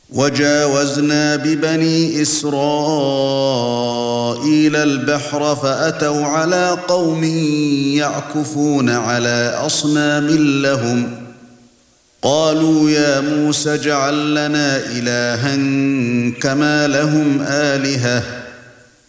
وجاوزنا ببني إسرائيل البحر فأتوا على قوم يعكفون على أصنام لهم قالوا يا موسى اجعل لنا إلها كما لهم آلهة